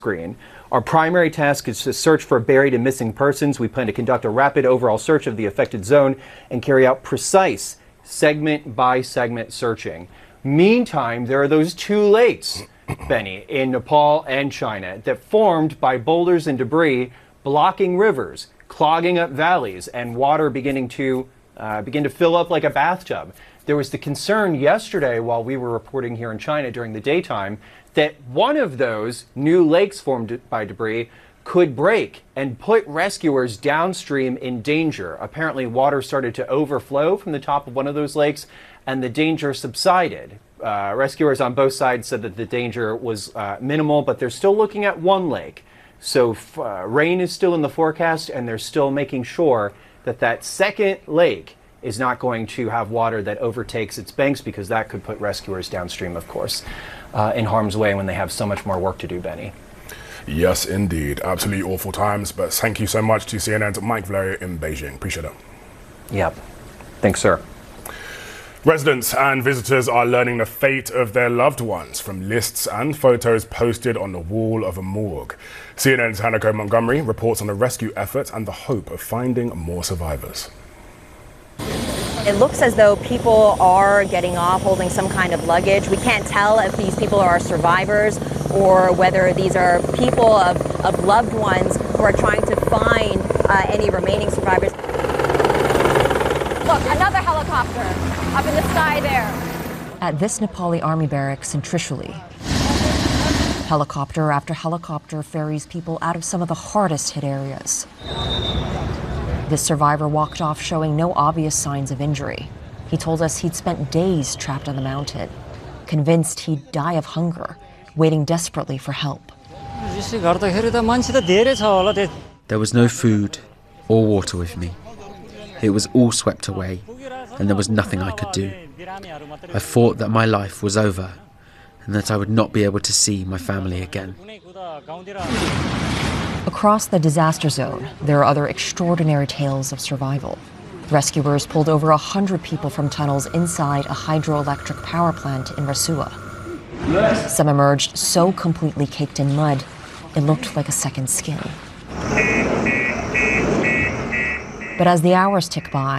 Screen. Our primary task is to search for buried and missing persons. We plan to conduct a rapid overall search of the affected zone and carry out precise segment by segment searching. Meantime, there are those two lakes, Benny, in Nepal and China that formed by boulders and debris blocking rivers, clogging up valleys, and water begin to fill up like a bathtub. There was the concern yesterday while we were reporting here in China during the daytime that one of those new lakes formed by debris could break and put rescuers downstream in danger. Apparently, water started to overflow from the top of one of those lakes and the danger subsided. Rescuers on both sides said that the danger was minimal, but they're still looking at one lake. So rain is still in the forecast, and they're still making sure that that second lake is not going to have water that overtakes its banks, because that could put rescuers downstream, of course, in harm's way when they have so much more work to do, Benny. Yes, indeed. Absolutely awful times. But thank you so much to CNN's Mike Valerio in Beijing. Appreciate it. Yep. Thanks, sir. Residents and visitors are learning the fate of their loved ones from lists and photos posted on the wall of a morgue. CNN's Hanako Montgomery reports on the rescue effort and the hope of finding more survivors. It looks as though people are getting off holding some kind of luggage. We can't tell if these people are survivors or whether these are people of loved ones who are trying to find any remaining survivors. Look, another helicopter up in the sky there. At this Nepali army barracks in Trishuli, helicopter after helicopter ferries people out of some of the hardest hit areas. This survivor walked off showing no obvious signs of injury. He told us he'd spent days trapped on the mountain, convinced he'd die of hunger, waiting desperately for help. There was no food or water with me. It was all swept away, and there was nothing I could do. I thought that my life was over, and that I would not be able to see my family again. Across the disaster zone, there are other extraordinary tales of survival. Rescuers pulled over 100 people from tunnels inside a hydroelectric power plant in Rasua. Some emerged so completely caked in mud, it looked like a second skin. But as the hours tick by,